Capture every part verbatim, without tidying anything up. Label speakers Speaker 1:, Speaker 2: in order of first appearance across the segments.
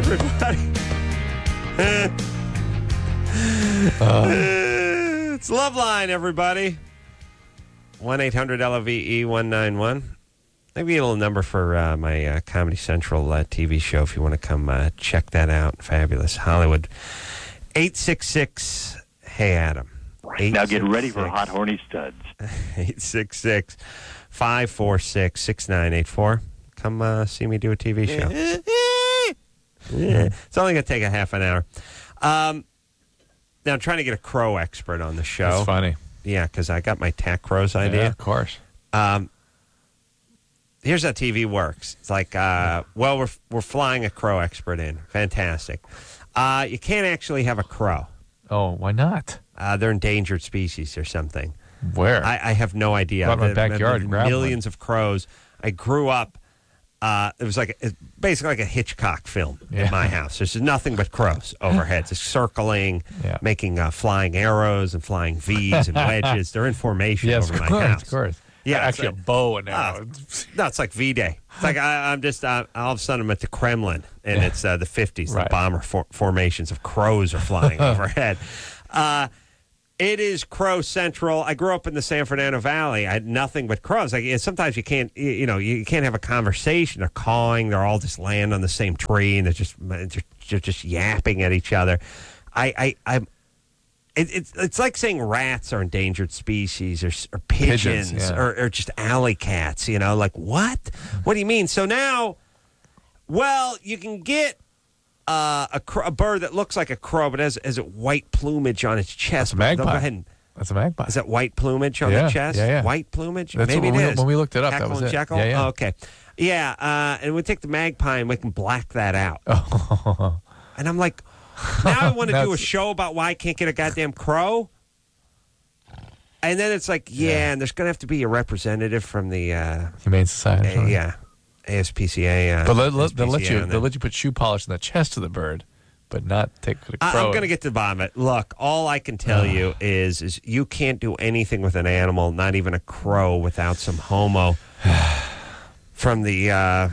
Speaker 1: everybody. uh. It's Loveline, everybody. one eight hundred L O V E one nine one. Maybe a little number for uh, my uh, Comedy Central uh, T V show if you want to come uh, check that out. Fabulous Hollywood. eight six six, hey, Adam.
Speaker 2: Now get ready for Hot Horny Studs.
Speaker 1: eight six six, five four six, six nine eight four. Come uh, see me do a T V show. Yeah. It's only going to take a half an hour. Um, now, I'm trying to get a crow expert on the show.
Speaker 3: That's funny.
Speaker 1: Yeah, because I got my Tack Crows idea.
Speaker 3: Yeah, of course.
Speaker 1: Um, here's how T V works. It's like, uh, well, we're we're flying a crow expert in. Fantastic. Uh, you can't actually have a crow.
Speaker 3: Oh, why not?
Speaker 1: Uh, they're endangered species or something.
Speaker 3: Where?
Speaker 1: I, I have no idea.
Speaker 3: Go out in my
Speaker 1: There-
Speaker 3: backyard,
Speaker 1: there-
Speaker 3: grab
Speaker 1: millions of crows. I grew up. Uh, it was like a, basically like a Hitchcock film
Speaker 3: Yeah.
Speaker 1: at my house. There's nothing but crows overhead, just circling,
Speaker 3: Yeah.
Speaker 1: making uh, flying arrows and flying V's and wedges. They're in formation
Speaker 3: Yes,
Speaker 1: over
Speaker 3: of
Speaker 1: my
Speaker 3: course,
Speaker 1: house.
Speaker 3: of course.
Speaker 1: Yeah,
Speaker 3: actually
Speaker 1: it's
Speaker 3: a
Speaker 1: like-
Speaker 3: bow and arrow.
Speaker 1: Uh, no, it's like V-Day. It's like I, I'm just uh, all of a sudden I'm at the Kremlin, and
Speaker 3: Yeah.
Speaker 1: it's uh, the fifties.
Speaker 3: Right.
Speaker 1: The bomber for- formations of crows are flying overhead. Uh, it is Crow Central. I grew up in the San Fernando Valley. I had nothing but crows. Like sometimes you can't, you, you know, you can't have a conversation. They're cawing. They're all just land on the same tree, and they're just they're, they're just yapping at each other. I, I, I'm. It, it's it's like saying rats are endangered species, or, or pigeons,
Speaker 3: Pigeons, yeah.
Speaker 1: or, or just alley cats. You know, like what? What do you mean? So now, well, you can get uh, a, cr- a bird that looks like a crow, but has has a white plumage on its chest.
Speaker 3: That's a
Speaker 1: But they'll
Speaker 3: magpie.
Speaker 1: Go ahead and,
Speaker 3: That's a magpie.
Speaker 1: is that white plumage on
Speaker 3: Yeah,
Speaker 1: the chest?
Speaker 3: yeah, yeah.
Speaker 1: White plumage?
Speaker 3: That's
Speaker 1: Maybe
Speaker 3: what-
Speaker 1: it
Speaker 3: when we-
Speaker 1: is.
Speaker 3: when we looked it up, that
Speaker 1: Heckle
Speaker 3: was
Speaker 1: and
Speaker 3: it.
Speaker 1: Jekyll?
Speaker 3: Yeah, yeah.
Speaker 1: Oh, okay. Yeah, uh, and we take the magpie and we can black that out.
Speaker 3: Oh.
Speaker 1: And I'm like, now I want to do a
Speaker 3: That's-
Speaker 1: show about why I can't get a goddamn crow. And then it's like, yeah,
Speaker 3: Yeah.
Speaker 1: and there's going to have to be a representative from the, uh,
Speaker 3: Humane Society. or
Speaker 1: uh,
Speaker 3: something.
Speaker 1: yeah, A S P C A. Uh,
Speaker 3: But let, let, they'll let
Speaker 1: S P C A
Speaker 3: you
Speaker 1: on
Speaker 3: they'll
Speaker 1: that.
Speaker 3: let you put shoe polish on the chest of the bird, but not take the
Speaker 1: I,
Speaker 3: crow.
Speaker 1: I'm going to get to the bottom of it. Look, all I can tell you is, is you can't do anything with an animal, not even a crow, without some homo from the uh,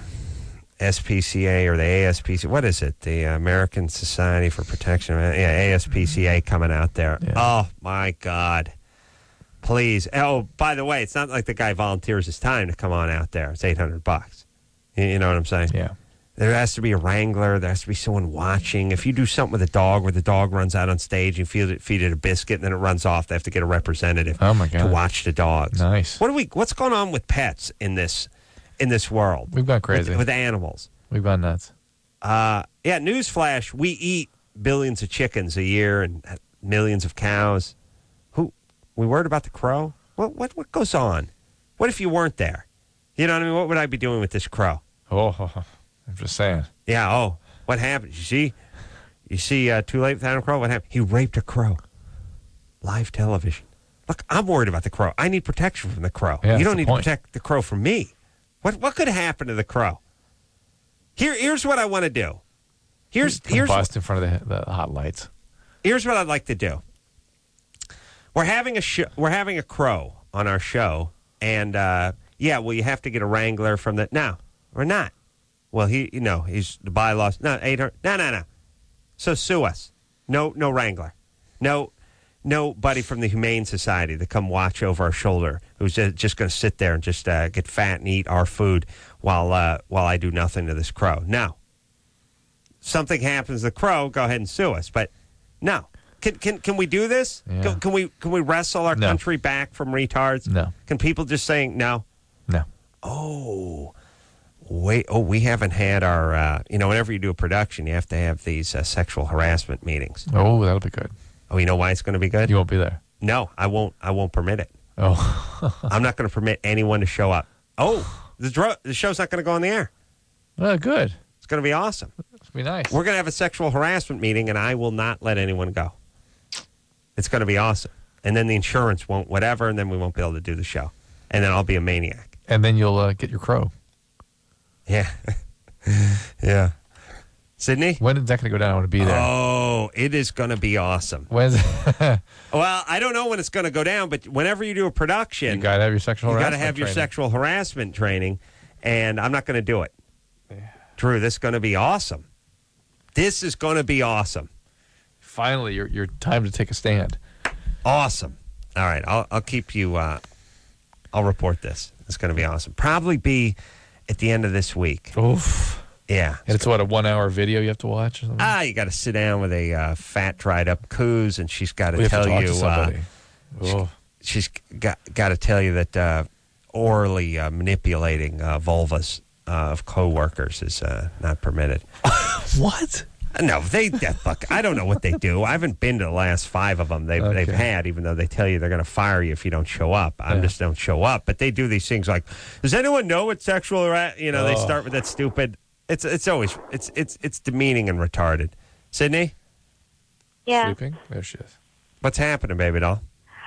Speaker 1: S P C A or the A S P C A. What is it? The American Society for Protection of Yeah, A S P C A coming out there.
Speaker 3: Yeah.
Speaker 1: Oh, my God. Please. Oh, by the way, it's not like the guy volunteers his time to come on out there. It's eight hundred bucks. You, you know what I'm saying?
Speaker 3: Yeah.
Speaker 1: There has to be a wrangler. There has to be someone watching. If you do something with a dog where the dog runs out on stage and feed it, feed it a biscuit and then it runs off, they have to get a representative
Speaker 3: Oh, my
Speaker 1: to
Speaker 3: God.
Speaker 1: watch the dogs.
Speaker 3: Nice.
Speaker 1: What do we? What's going on with pets in this in this world?
Speaker 3: We've gone crazy.
Speaker 1: with, with animals.
Speaker 3: We've gone nuts.
Speaker 1: Uh, yeah. Newsflash: we eat billions of chickens a year and millions of cows. Who? We worried about the crow? What? What? What goes on? What if you weren't there? You know what I mean? What would I be doing with this crow?
Speaker 3: Oh, I'm just saying.
Speaker 1: Yeah, oh, what happened? You see? You see uh, Too Late with Adam Crow? What happened? He raped a crow. Live television. Look, I'm worried about the crow. I need protection from the crow.
Speaker 3: Yeah,
Speaker 1: you
Speaker 3: that's
Speaker 1: don't
Speaker 3: the
Speaker 1: need
Speaker 3: point.
Speaker 1: to protect the crow from me. What what could happen to the crow? Here, Here's what I want to do. Here's here's
Speaker 3: Bust in front of the, the hot lights.
Speaker 1: here's what I'd like to do. We're having a show, we're having a crow on our show, and uh, yeah, well, you have to get a wrangler from the. No, we're not. Well, he, you know, he's the bylaws. No, eight hundred. No, no, no. So sue us. No, no wrangler. No, nobody from the Humane Society to come watch over our shoulder who's just, just going to sit there and just uh, get fat and eat our food while uh, while I do nothing to this crow. No. Something happens to the crow, go ahead and sue us. But no. Can can can we do this?
Speaker 3: Yeah.
Speaker 1: Can, can we can we wrestle our
Speaker 3: No.
Speaker 1: country back from retards?
Speaker 3: No.
Speaker 1: Can people just saying no?
Speaker 3: No.
Speaker 1: Oh, wait. Oh, we haven't had our. Uh, you know, whenever you do a production, you have to have these uh, sexual harassment meetings.
Speaker 3: Oh, that'll be good.
Speaker 1: Oh, you know why it's going to be good?
Speaker 3: You won't be there.
Speaker 1: No, I won't. I won't permit it.
Speaker 3: Oh.
Speaker 1: I'm not going to permit anyone to show up. Oh, the dro- the show's not going to go on the air.
Speaker 3: Oh, good.
Speaker 1: It's going to be awesome.
Speaker 3: It'll be nice.
Speaker 1: We're going to have a sexual harassment meeting, and I will not let anyone go. It's going to be awesome. And then the insurance won't whatever, and then we won't be able to do the show. And then I'll be a maniac.
Speaker 3: And then you'll uh, get your crow.
Speaker 1: Yeah. Yeah. Sydney?
Speaker 3: When is that going to go down? I want to be there.
Speaker 1: Oh, it is going to be awesome.
Speaker 3: When's
Speaker 1: Well, I don't know when it's going to go down, but whenever you do a production,
Speaker 3: you got to have your sexual
Speaker 1: you got
Speaker 3: harassment
Speaker 1: to have your
Speaker 3: training.
Speaker 1: sexual harassment training, and I'm not going to do it. Drew, this is going to be awesome. This is going to be awesome.
Speaker 3: Finally, your your time to take a stand.
Speaker 1: Awesome. All right, I'll I'll keep you. Uh, I'll report this. It's going to be awesome. Probably be at the end of this week.
Speaker 3: Oof.
Speaker 1: Yeah.
Speaker 3: And it's what, a one-hour video you have to watch? Or something?
Speaker 1: Ah, you got to sit down with a uh, fat, dried-up coos, and she's got to
Speaker 3: We have
Speaker 1: tell
Speaker 3: to talk
Speaker 1: you.
Speaker 3: to somebody.
Speaker 1: Uh,
Speaker 3: Oh.
Speaker 1: she's got got to tell you that uh, orally uh, manipulating uh, vulvas uh, of coworkers is uh, not permitted.
Speaker 3: What?
Speaker 1: No, they. that fuck, I don't know what they do. I haven't been to the last five of them they've
Speaker 3: Okay.
Speaker 1: they've had. Even though they tell you they're going to fire you if you don't show up, I
Speaker 3: Yeah.
Speaker 1: just don't show up. But they do these things like, does anyone know what sexual? Ra-? You know, they
Speaker 3: Oh.
Speaker 1: start with that stupid. It's it's always it's it's it's demeaning and retarded. Sydney,
Speaker 4: Yeah.
Speaker 3: Sleeping? There she is.
Speaker 1: what's happening, baby doll?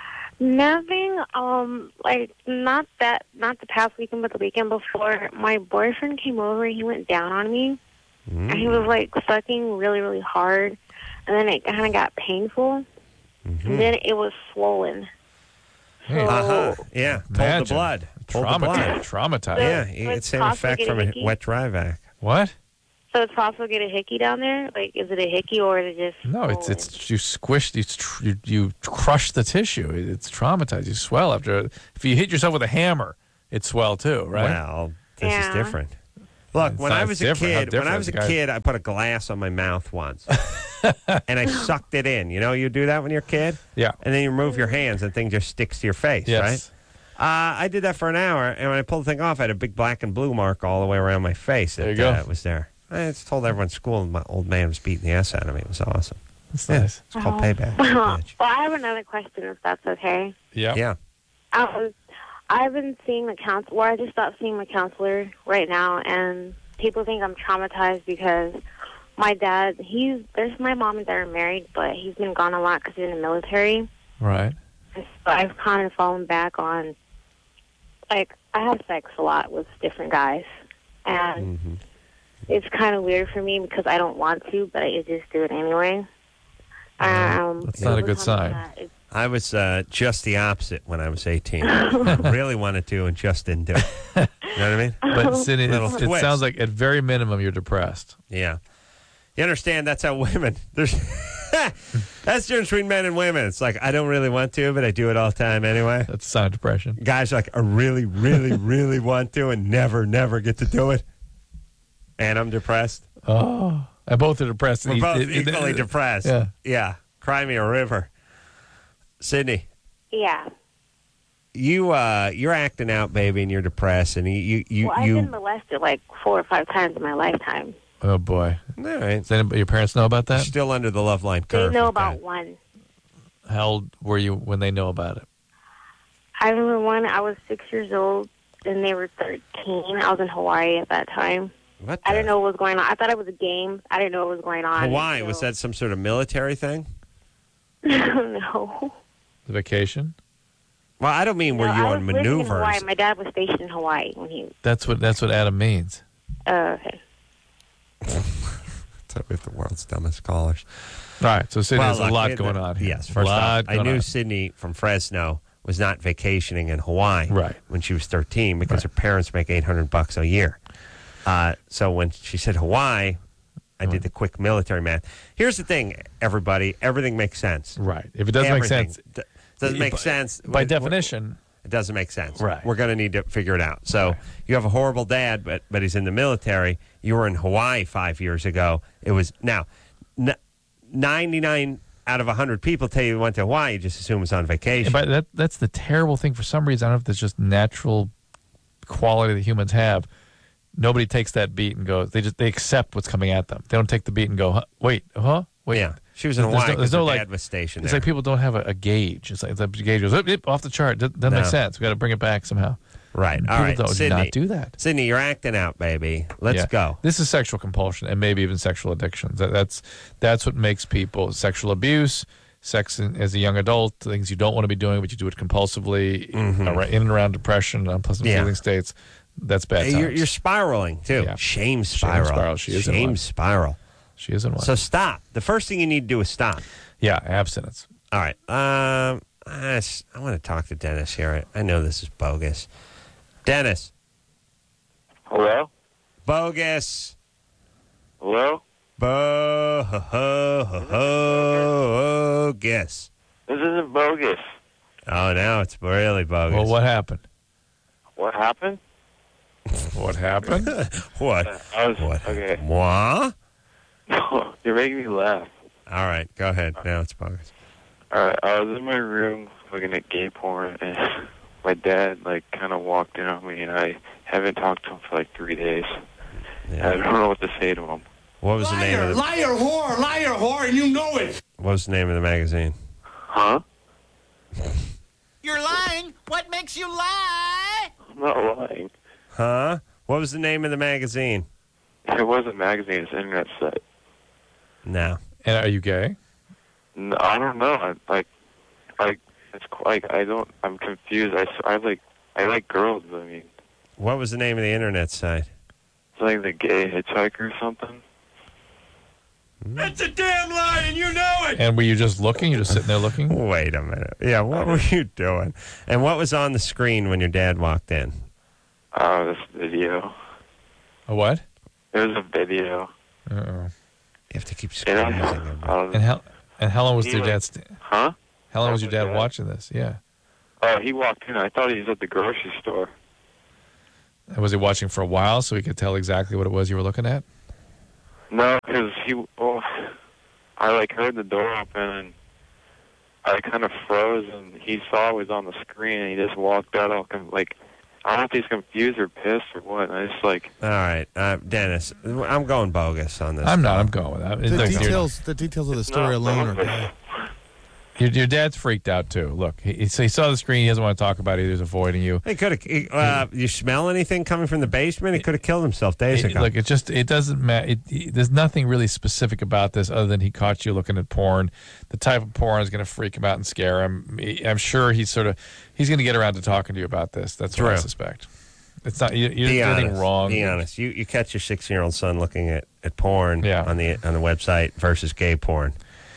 Speaker 4: Nothing, um, like, not that, not the past weekend, but the weekend before. My boyfriend came over, he went down on me, and he was, like, sucking really, really hard, and then it kind of got painful, and then it was swollen.
Speaker 3: Hey.
Speaker 4: So,
Speaker 1: Uh huh. Yeah, pulled the
Speaker 3: Imagine.
Speaker 1: blood. Pulled the
Speaker 3: Trauma-
Speaker 1: blood.
Speaker 3: Traumatized.
Speaker 1: Yeah,
Speaker 4: So
Speaker 1: you
Speaker 4: it's
Speaker 1: get same
Speaker 4: possible
Speaker 1: effect
Speaker 4: to
Speaker 1: from
Speaker 4: get
Speaker 1: a
Speaker 4: a hickey?
Speaker 1: wet dry vac.
Speaker 3: What?
Speaker 4: so it's possible to get a hickey down there? Like, is it a hickey or is it just
Speaker 3: No, it's
Speaker 4: swollen?
Speaker 3: it's you squished, you, tr- you you crush the tissue. It's traumatized. You swell after. If you hit yourself with a hammer, it swell too, right?
Speaker 1: Well, this
Speaker 4: Yeah.
Speaker 1: is different. Look,
Speaker 3: It's
Speaker 1: when
Speaker 3: not-
Speaker 1: I
Speaker 3: it's
Speaker 1: was a
Speaker 3: different. How
Speaker 1: kid, when I
Speaker 3: different
Speaker 1: was a
Speaker 3: is the guy-
Speaker 1: kid, I put a glass on my mouth once, and I sucked it in. You know, you do that when you're a kid,
Speaker 3: Yeah.
Speaker 1: and then you remove your hands, and thing just sticks to your face,
Speaker 3: Yes.
Speaker 1: right? Uh, I did that for an hour, and when I pulled the thing off, I had a big black and blue mark all the way around my face.
Speaker 3: There you
Speaker 1: that,
Speaker 3: go.
Speaker 1: Uh, it was there. I just told everyone in school, and my old man was beating the ass out of me. It was awesome.
Speaker 3: That's
Speaker 1: Yeah,
Speaker 3: nice.
Speaker 1: it's called
Speaker 4: Oh.
Speaker 1: payback.
Speaker 4: Well,
Speaker 1: bitch.
Speaker 4: I have another question, if that's okay.
Speaker 3: Yeah.
Speaker 1: Yeah.
Speaker 4: Um, I've been seeing a counselor. Well, I just stopped seeing my counselor right now, and people think I'm traumatized because my dad. He's there's my mom and dad are married, but he's been gone a lot because he's in the military.
Speaker 3: Right.
Speaker 4: And so I've kind of fallen back on, like, I have sex a lot with different guys, and
Speaker 1: Mm-hmm.
Speaker 4: it's kind of weird for me because I don't want to, but I just do it anyway. Um,
Speaker 3: That's not a
Speaker 4: it
Speaker 3: good
Speaker 4: was something
Speaker 3: sign.
Speaker 4: that it-
Speaker 1: I was uh, just the opposite when I was eighteen. Really wanted to and just didn't do it. You know what I mean?
Speaker 3: But Cindy,
Speaker 1: Little
Speaker 3: it, it
Speaker 1: twist.
Speaker 3: sounds like at very minimum you're depressed.
Speaker 1: Yeah. You understand that's how women, there's, that's the difference between men and women. It's like, I don't really want to, but I do it all the time anyway.
Speaker 3: That's a sign of depression.
Speaker 1: Guys are like, I really, really, really want to and never, never get to do it. And I'm depressed.
Speaker 3: Oh, and both are depressed.
Speaker 1: We're
Speaker 3: E-
Speaker 1: both
Speaker 3: e- e-
Speaker 1: equally depressed.
Speaker 3: Yeah.
Speaker 1: Yeah. Cry me a river. Sydney,
Speaker 4: yeah.
Speaker 1: you, uh, you're acting out, baby, and you're depressed. And you, you, you,
Speaker 4: Well, I've
Speaker 1: you
Speaker 4: been molested like four or five times in my lifetime.
Speaker 3: Oh boy.
Speaker 1: all right.
Speaker 3: Does anybody, your parents know about
Speaker 1: You're
Speaker 3: that?
Speaker 1: still under the love line
Speaker 4: They
Speaker 1: curve.
Speaker 4: know
Speaker 1: with
Speaker 4: about
Speaker 1: that.
Speaker 4: one.
Speaker 3: How old were you when they know about it?
Speaker 4: I remember one. I was six years old, and they were thirteen. I was in Hawaii at that time.
Speaker 1: What
Speaker 4: I
Speaker 1: the-
Speaker 4: didn't know what was going on. I thought it was a game. I didn't know what was going on.
Speaker 1: Hawaii, was that some sort of military thing?
Speaker 4: No.
Speaker 3: The vacation?
Speaker 1: Well, I don't mean were
Speaker 4: No,
Speaker 1: you
Speaker 4: I
Speaker 1: on
Speaker 4: was living in Hawaii.
Speaker 1: maneuvers.
Speaker 4: My dad was stationed in Hawaii when he.
Speaker 3: That's what that's what Adam means.
Speaker 4: Uh, okay.
Speaker 1: With the world's dumbest callers.
Speaker 3: All right. So Cindy,
Speaker 1: Well,
Speaker 3: there's a
Speaker 1: look,
Speaker 3: lot
Speaker 1: it-
Speaker 3: going on here.
Speaker 1: Yes,
Speaker 3: a
Speaker 1: first
Speaker 3: lot
Speaker 1: off, I
Speaker 3: going
Speaker 1: knew
Speaker 3: on.
Speaker 1: Sydney from Fresno was not vacationing in Hawaii
Speaker 3: Right.
Speaker 1: when she was thirteen because
Speaker 3: Right.
Speaker 1: her parents make eight hundred bucks a year. Uh, so when she said Hawaii, I did the quick military math. Here's the thing, everybody. Everything makes sense.
Speaker 3: Right. If it doesn't
Speaker 1: Everything.
Speaker 3: make sense,
Speaker 1: D- doesn't make
Speaker 3: by-
Speaker 1: sense.
Speaker 3: by
Speaker 1: We're-
Speaker 3: definition.
Speaker 1: It doesn't make sense.
Speaker 3: Right.
Speaker 1: We're going to need to figure it out. So
Speaker 3: Right.
Speaker 1: you have a horrible dad, but but he's in the military. You were in Hawaii five years ago. It was now n- ninety-nine out of one hundred people tell you went to Hawaii. You just assume it's on vacation.
Speaker 3: But that that's the terrible thing. For some reason, I don't know if that's just natural quality that humans have. Nobody takes that beat and goes. They just they accept what's coming at them. They don't take the beat and go, huh, wait, huh, wait.
Speaker 1: Yeah, she was in
Speaker 3: There's
Speaker 1: Hawaii
Speaker 3: no-
Speaker 1: because
Speaker 3: there's no,
Speaker 1: her
Speaker 3: like-
Speaker 1: dad was stationed
Speaker 3: It's
Speaker 1: there.
Speaker 3: like people don't have a, a gauge. It's like the gauge goes "Oop, oop, off the chart. Doesn't, doesn't
Speaker 1: No.
Speaker 3: make sense. We got to bring it back somehow.
Speaker 1: right.
Speaker 3: People
Speaker 1: All right,
Speaker 3: don't, do
Speaker 1: Sydney.
Speaker 3: not do that.
Speaker 1: Sydney, you're acting out, baby. Let's
Speaker 3: Yeah.
Speaker 1: go.
Speaker 3: This is sexual compulsion and maybe even sexual addictions. That, that's that's what makes people sexual abuse, sex in, as a young adult, things you don't want to be doing, but you do it compulsively, ar- in and around depression, unpleasant
Speaker 1: Mm-hmm. Yeah.
Speaker 3: feeling states. That's bad
Speaker 1: Hey,
Speaker 3: times.
Speaker 1: You're, you're spiraling too.
Speaker 3: Yeah.
Speaker 1: Shame spiral.
Speaker 3: spiral. She is in
Speaker 1: Shame
Speaker 3: one.
Speaker 1: spiral.
Speaker 3: she isn't one.
Speaker 1: So stop. The first thing you need to do is stop.
Speaker 3: yeah, abstinence.
Speaker 1: All right. Um, I, s- I want to talk to Dennis here. I, I know this is bogus. Dennis.
Speaker 2: Hello?
Speaker 1: Bogus.
Speaker 2: Hello?
Speaker 1: Bogus. ho, ho, ho, guess.
Speaker 5: This isn't bogus.
Speaker 1: Oh, now it's really bogus.
Speaker 3: Well, what happened?
Speaker 5: What happened?
Speaker 3: What happened?
Speaker 1: What?
Speaker 5: Uh, I was
Speaker 1: What?
Speaker 5: okay.
Speaker 1: Moi?
Speaker 5: No, you're making me laugh.
Speaker 1: All right, go ahead. Now it's bogus.
Speaker 5: All right, I was in my room looking at gay porn, and my dad like kind of walked in on me, and I haven't talked to him for like three days.
Speaker 1: Yeah.
Speaker 5: I don't know what to say to him.
Speaker 1: What was the name of the
Speaker 6: Liar, whore, liar, whore, and you know it.
Speaker 1: What was the name of the magazine?
Speaker 5: Huh?
Speaker 6: You're lying. What makes you lie?
Speaker 5: I'm not lying.
Speaker 1: Huh? What was the name of the magazine?
Speaker 5: It wasn't a magazine. It's an internet site.
Speaker 1: No.
Speaker 3: And are you gay?
Speaker 5: No, I don't know. I like, like it's like I don't. I'm confused. I, I like I like girls. I mean,
Speaker 1: What was the name of the internet site?
Speaker 5: it's like the gay hitchhiker or something.
Speaker 6: That's a damn lie, and you know it.
Speaker 3: And were you just looking? You're just sitting there looking?
Speaker 1: Wait a minute. Yeah, what were you doing? And what was on the screen when your dad walked in?
Speaker 5: Oh, this video.
Speaker 3: A what?
Speaker 5: It was a video.
Speaker 3: Uh-oh.
Speaker 1: You have to keep
Speaker 5: And
Speaker 1: squeezing
Speaker 5: I,
Speaker 1: him.
Speaker 5: I was,
Speaker 3: And how and how long was
Speaker 5: He
Speaker 3: your
Speaker 5: like-
Speaker 3: dad? St-
Speaker 5: huh?
Speaker 3: how long was your
Speaker 5: Oh, my
Speaker 3: dad
Speaker 5: God.
Speaker 3: watching this? Yeah.
Speaker 5: Oh, he walked in. I thought he was at the grocery store.
Speaker 3: And was he watching for a while so he could tell exactly what it was you were looking at?
Speaker 5: No, because he. Oh, I like heard the door open and I kind of froze, and he saw it was on the screen, and he just walked out. All com- like I don't know if he's confused or pissed or what. And I just like.
Speaker 1: All right, uh, Dennis, I'm going bogus on this.
Speaker 3: I'm not. I'm going with that.
Speaker 7: The
Speaker 3: Look, your-
Speaker 7: details, the details of the story
Speaker 5: not
Speaker 7: alone are
Speaker 5: bogus.
Speaker 7: bad.
Speaker 3: Your, your dad's freaked out too. Look, he, he saw the screen. He doesn't want to talk about it. He's avoiding you.
Speaker 1: He could have. Uh, you smell anything coming from the basement? He could have killed himself days
Speaker 3: It-
Speaker 1: ago.
Speaker 3: look, it just it doesn't matter. It, it- there's nothing really specific about this other than he caught you looking at porn. The type of porn is going to freak him out and scare him. He- I'm sure he's sort of he's going to get around to talking to you about this. That's what I
Speaker 1: True.
Speaker 3: suspect. It's not you, you
Speaker 1: Be
Speaker 3: didn't do anything
Speaker 1: honest.
Speaker 3: wrong.
Speaker 1: Be honest. You you catch your sixteen-year-old son looking at, at porn
Speaker 3: Yeah.
Speaker 1: on the on the website versus gay porn.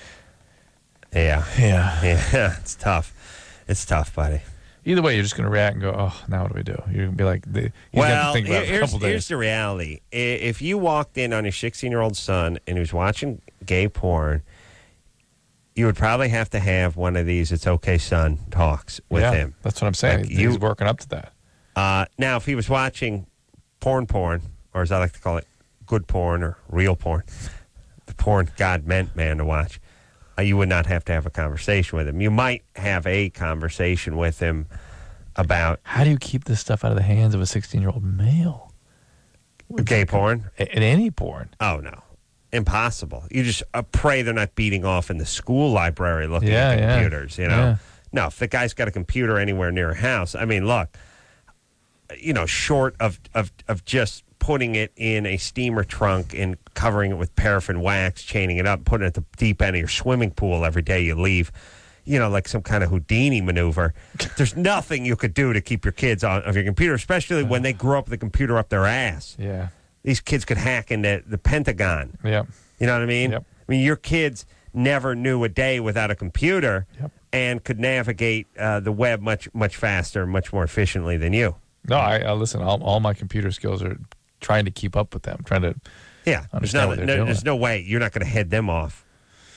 Speaker 1: Yeah,
Speaker 3: Yeah.
Speaker 1: yeah, it's tough. It's tough, buddy.
Speaker 3: Either way, you're just going to react and go, "Oh, now what do we do?" You're going to be like, the, he's going to
Speaker 1: Well,
Speaker 3: think about it
Speaker 1: here-
Speaker 3: for a
Speaker 1: here's,
Speaker 3: couple
Speaker 1: here's
Speaker 3: days.
Speaker 1: the reality. I- If you walked in on your sixteen-year-old son and he was watching gay porn, you would probably have to have one of these "It's okay, son" talks with
Speaker 3: yeah,
Speaker 1: him.
Speaker 3: that's what I'm saying.
Speaker 1: Like
Speaker 3: he's
Speaker 1: you-
Speaker 3: working up to that.
Speaker 1: Uh, now, if he was watching porn porn, or as I like to call it, good porn or real porn, the porn God meant man to watch, uh, you would not have to have a conversation with him. You might have a conversation with him about
Speaker 3: How do you keep this stuff out of the hands of a sixteen-year-old male?
Speaker 1: gay porn.
Speaker 3: A- And any porn.
Speaker 1: Oh, no. Impossible. You just uh, pray they're not beating off in the school library looking
Speaker 3: Yeah,
Speaker 1: at
Speaker 3: yeah.
Speaker 1: computers, you know?
Speaker 3: Yeah.
Speaker 1: No, if the guy's got a computer anywhere near a house, I mean, look, you know, short of, of, of just putting it in a steamer trunk and covering it with paraffin wax, chaining it up, putting it at the deep end of your swimming pool every day you leave, you know, like some kind of Houdini maneuver. There's nothing you could do to keep your kids on of your computer, especially when they grow up with the computer up their ass.
Speaker 3: Yeah.
Speaker 1: These kids could hack into the Pentagon.
Speaker 3: Yep.
Speaker 1: You know what I mean?
Speaker 3: Yep.
Speaker 1: I mean, your kids never knew a day without a computer
Speaker 3: Yep.
Speaker 1: and could navigate uh, the web much, much faster, much more efficiently than you.
Speaker 3: No, I, I listen. All, all my computer skills are trying to keep up with them. Trying to.
Speaker 1: Yeah. There's
Speaker 3: Understand
Speaker 1: no,
Speaker 3: what they're
Speaker 1: no,
Speaker 3: doing.
Speaker 1: there's no way you're not going to head them off.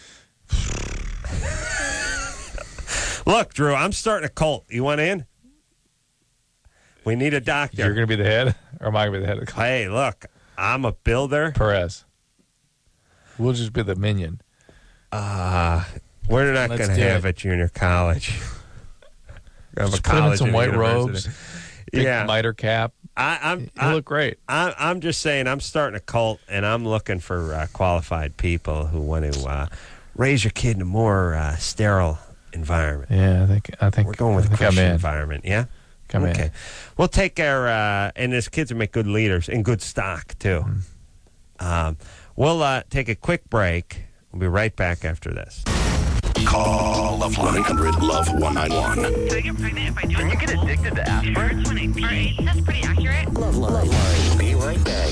Speaker 1: Look, Drew, I'm starting a cult. You want in? We need a doctor.
Speaker 3: You're going to be the head, or am I going to be the head of the class?
Speaker 1: Hey, look, I'm a builder.
Speaker 3: Perez. We'll just be the minion.
Speaker 1: Uh, we're not
Speaker 3: Let's
Speaker 1: going to
Speaker 3: do
Speaker 1: have
Speaker 3: it.
Speaker 1: a junior college. Have
Speaker 3: Just
Speaker 1: a
Speaker 3: put him in
Speaker 1: college
Speaker 3: some
Speaker 1: and a
Speaker 3: white
Speaker 1: university.
Speaker 3: robes. Big
Speaker 1: Yeah.
Speaker 3: miter cap.
Speaker 1: I, I'm,
Speaker 3: He'll
Speaker 1: I,
Speaker 3: look great.
Speaker 1: I, I'm just saying, I'm starting a cult, and I'm looking for uh, qualified people who want to uh, raise your kid in a more uh, sterile environment.
Speaker 3: Yeah, I think. I think
Speaker 1: We're going with
Speaker 3: I
Speaker 1: a
Speaker 3: think I'm
Speaker 1: Christian
Speaker 3: in.
Speaker 1: environment, yeah?
Speaker 3: Come
Speaker 1: okay.
Speaker 3: in.
Speaker 1: We'll take our, uh, and his kids will make good leaders and good stock, too.
Speaker 3: Mm-hmm.
Speaker 1: Um, we'll uh, take a quick break. We'll be right back after this.
Speaker 8: Call Love one eight hundred love one nine one.
Speaker 9: Do I get pregnant if I do Can you get addicted to aspirin? twenty-eight. That's pretty accurate.
Speaker 8: Love Line. Be right back.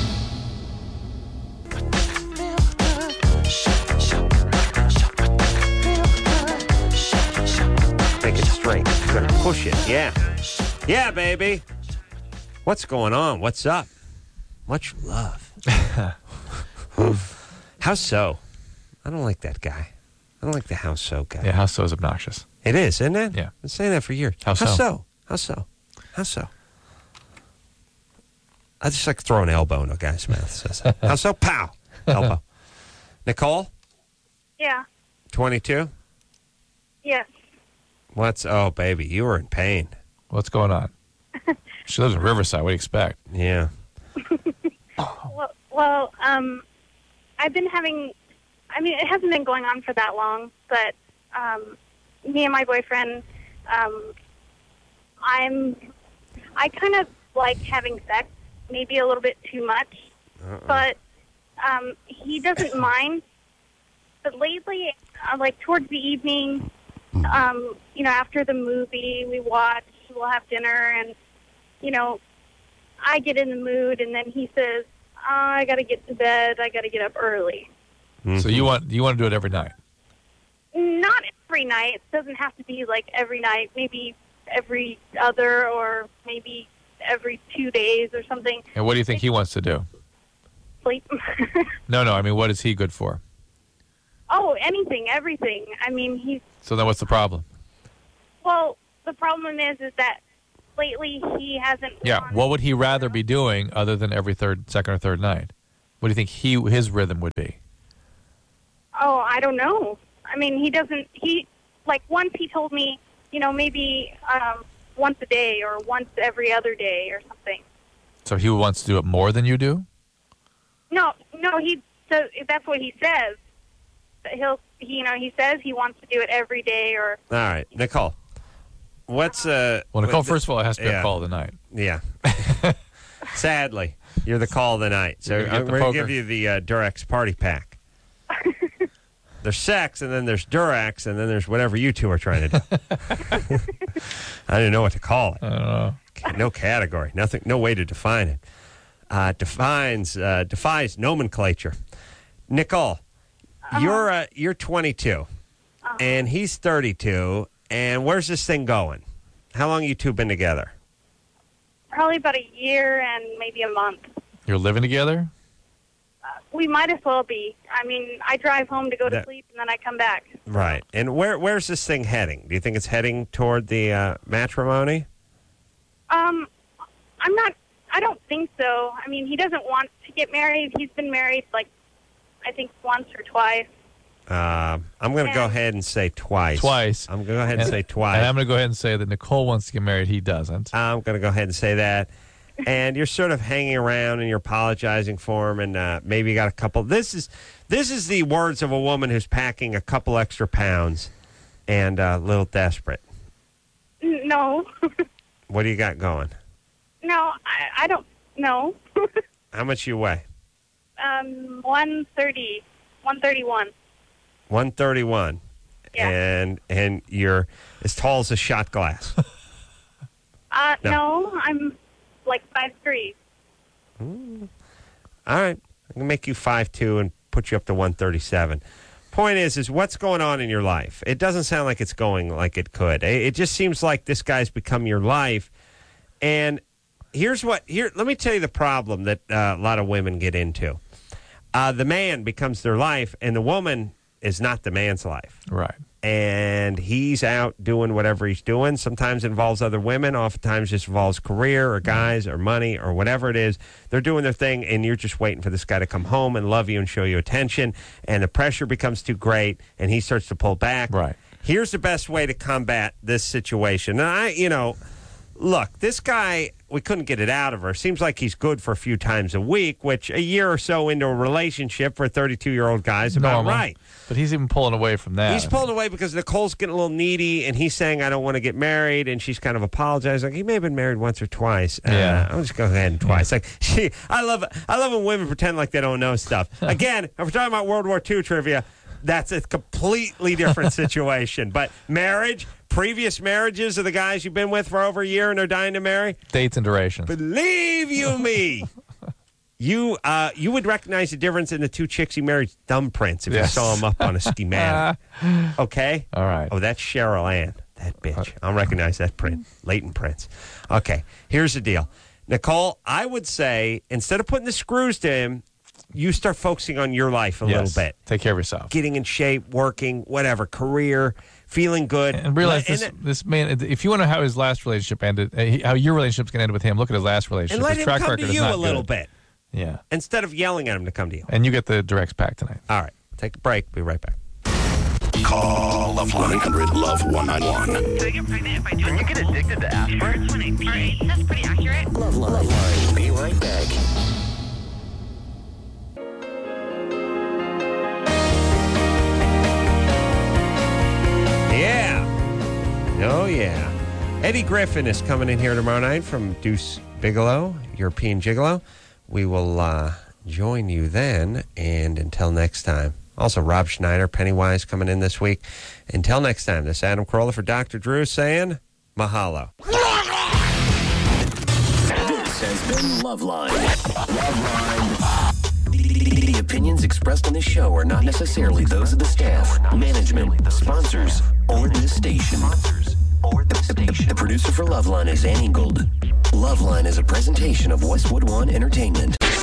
Speaker 1: Make it straight. You gotta push it. Yeah. Yeah, baby. What's going on? What's up? Much love. How so? I don't like that guy. I don't like the How So guy.
Speaker 3: Yeah, how so is obnoxious.
Speaker 1: It is, isn't it?
Speaker 3: Yeah.
Speaker 1: I've been saying that for years.
Speaker 3: How so?
Speaker 1: How so? How so? How so? I just like to throw an elbow in a guy's mouth. Says, how so? Pow! Elbow. Nicole?
Speaker 4: Yeah.
Speaker 1: twenty-two?
Speaker 4: Yes.
Speaker 1: What's, oh, baby, you were in pain.
Speaker 3: What's going on? She lives in Riverside. What do you expect?
Speaker 1: Yeah.
Speaker 4: Well, well, um, I've been having, I mean, it hasn't been going on for that long, but um, me and my boyfriend, um, I'm, I kind of like having sex, maybe a little bit too much, uh-uh. but um, he doesn't mind. But lately, uh, like towards the evening, um, you know, after the movie, we watch, we'll have dinner, and, you know, I get in the mood, and then he says, oh, I got to get to bed, I got to get up early.
Speaker 1: Mm-hmm.
Speaker 3: So you want you want to do it every night?
Speaker 4: Not every night. It doesn't have to be like every night, maybe every other, or maybe every two days or something.
Speaker 3: And what do you think he wants to do?
Speaker 4: Sleep.
Speaker 3: No, no, I mean, what is he good for?
Speaker 4: Oh, anything, everything. I mean, he's...
Speaker 3: So then what's the problem?
Speaker 4: Well, the problem is, is that lately he hasn't...
Speaker 3: Yeah, what would he rather be doing other than every third, second or third night? What do you think he his rhythm would be?
Speaker 4: Oh, I don't know. I mean, he doesn't... He, like, once he told me, you know, maybe um, once a day or once every other day or something.
Speaker 3: So he wants to do it more than you do?
Speaker 4: No, no, he... So that's what he says. He'll, he, you know, he says he wants to do it every day or...
Speaker 1: All right, Nicole. What's uh?
Speaker 3: Well, Nicole,
Speaker 1: what,
Speaker 3: first of all, it has to be
Speaker 1: yeah.
Speaker 3: a call of the night.
Speaker 1: Yeah. Sadly, you're the call of the night. So
Speaker 3: You're gonna
Speaker 1: I'm
Speaker 3: get the
Speaker 1: going to
Speaker 3: poker?
Speaker 1: give you the uh, Durex party pack. There's sex, and then there's Durex, and then there's whatever you two are trying to do. I didn't know what to call it.
Speaker 3: I don't know.
Speaker 1: No category, nothing, no way to define it. Uh, defines uh, defies nomenclature. Nicole, uh-huh. you're uh, you're twenty-two, uh-huh. and he's thirty-two. And where's this thing going? How long you two been together?
Speaker 4: Probably about a year and maybe a month.
Speaker 3: You're living together?
Speaker 4: Uh, we might as well be. I mean, I drive home to go to
Speaker 1: That,
Speaker 4: sleep, and then I come back.
Speaker 1: Right. And where where's this thing heading? Do you think it's heading toward the uh, matrimony?
Speaker 4: Um, I'm not, I don't think so. I mean, he doesn't want to get married. He's been married, like, I think once or twice.
Speaker 1: Uh, I'm going to go ahead and say twice.
Speaker 3: Twice.
Speaker 1: I'm going to go ahead and,
Speaker 3: and
Speaker 1: say twice.
Speaker 3: And I'm going to go ahead and say that Nicole wants to get married. He doesn't.
Speaker 1: I'm going to go ahead and say that. And you're sort of hanging around and you're apologizing for him, and uh, maybe you got a couple. This is this is the words of a woman who's packing a couple extra pounds and uh, a little desperate.
Speaker 4: No.
Speaker 1: What do you got going?
Speaker 4: No, I, I don't know.
Speaker 1: How much you weigh?
Speaker 4: Um, one thirty, one thirty-one.
Speaker 1: one thirty-one.
Speaker 4: Yeah.
Speaker 1: And and you're as tall as a shot glass.
Speaker 4: Uh,
Speaker 1: No.
Speaker 4: no, I'm like five three.
Speaker 1: Mm. All right. I can make you five two and put you up to one thirty-seven. Point is, is what's going on in your life? It doesn't sound like it's going like it could. It it just seems like this guy's become your life. And here's what, here, let me tell you the problem that uh, a lot of women get into. Uh, the man becomes their life, and the woman is not the man's life.
Speaker 3: Right.
Speaker 1: And he's out doing whatever he's doing. Sometimes it involves other women. Oftentimes just involves career or guys or money or whatever it is. They're doing their thing, and you're just waiting for this guy to come home and love you and show you attention. And the pressure becomes too great, and he starts to pull back.
Speaker 3: Right.
Speaker 1: Here's the best way to combat this situation. And I, you know, look, this guy, we couldn't get it out of her. Seems like he's good for a few times a week, which a year or so into a relationship for a thirty-two-year-old guy is about
Speaker 3: Normal.
Speaker 1: right.
Speaker 3: But he's even pulling away from that.
Speaker 1: He's pulling away because Nicole's getting a little needy, and he's saying, I don't want to get married, and she's kind of apologizing. Like, he may have been married once or twice. Uh,
Speaker 3: Yeah.
Speaker 1: I'll just go ahead and twice. Like, she, I love I love when women pretend like they don't know stuff. Again, if we're talking about World War Two trivia, that's a completely different situation. But marriage, previous marriages of the guys you've been with for over a year and they're dying to marry,
Speaker 3: Dates and durations.
Speaker 1: believe you me, you uh, you would recognize the difference in the two chicks he married thumbprints if
Speaker 3: Yes.
Speaker 1: you saw them up on a schematic. Okay?
Speaker 3: All right.
Speaker 1: Oh, that's Cheryl Ann, that bitch. I'll recognize that print. Latent prints. Okay, here's the deal. Nicole, I would say, instead of putting the screws to him, you start focusing on your life a
Speaker 3: Yes.
Speaker 1: little bit.
Speaker 3: Take care of yourself.
Speaker 1: Getting in shape, working, whatever, career, feeling good.
Speaker 3: And realize
Speaker 1: and
Speaker 3: this,
Speaker 1: it-
Speaker 3: this man, if you want to know how his last relationship ended, uh, he- how your relationship's going to end with him, look at his last relationship.
Speaker 1: and let
Speaker 3: his
Speaker 1: him
Speaker 3: track
Speaker 1: come
Speaker 3: record
Speaker 1: to
Speaker 3: is
Speaker 1: you
Speaker 3: not
Speaker 1: a little
Speaker 3: good.
Speaker 1: bit
Speaker 3: Yeah.
Speaker 1: instead of yelling at him to come to you.
Speaker 3: And you get the directs pack tonight.
Speaker 1: All right. Take a break. Be right back.
Speaker 8: Call Love one eight hundred Love one nine one.
Speaker 9: Do I get pregnant if I do? Can you get addicted to aspirin? Or eight, that's pretty accurate.
Speaker 7: Love Line. Be right back.
Speaker 1: Yeah. Oh, yeah. Eddie Griffin is coming in here tomorrow night from Deuce Bigelow, European Gigolo. We will uh, join you then, and until next time. Also, Rob Schneider, Pennywise, coming in this week. Until next time, this is Adam Carolla for Doctor Drew saying mahalo.
Speaker 7: This has been Loveline. Loveline. The, the opinions expressed on this show are not necessarily those of the staff, management, sponsors, or this station. Or the, station. The producer for Loveline is Ann Ingold. Loveline is a presentation of Westwood One Entertainment.